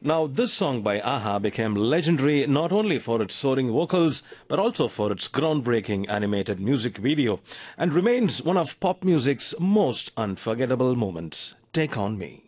Now, this song by Aha became legendary not only for its soaring vocals, but also for its groundbreaking animated music video, and remains one of pop music's most unforgettable moments. Take on me.